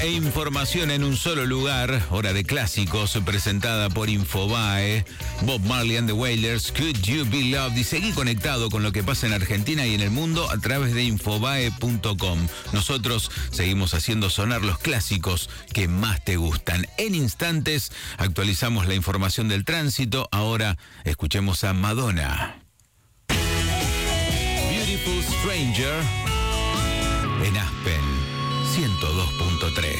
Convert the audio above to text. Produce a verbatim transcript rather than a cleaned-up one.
e información en un solo lugar. Hora de clásicos presentada por Infobae. Bob Marley and the Wailers, Could You Be Loved. Y seguí conectado con lo que pasa en Argentina y en el mundo a través de infobae punto com. Nosotros seguimos haciendo sonar los clásicos que más te gustan. En instantes actualizamos la información del tránsito. Ahora escuchemos a Madonna. Beautiful Stranger en Aspen ciento dos punto tres.